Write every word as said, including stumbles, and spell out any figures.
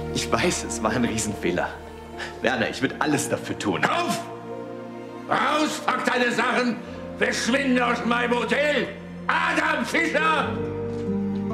Ich weiß, es war ein Riesenfehler. Werner, ich würde alles dafür tun. Auf! Raus, pack deine Sachen! Verschwinde aus meinem Hotel! Adam Fischer!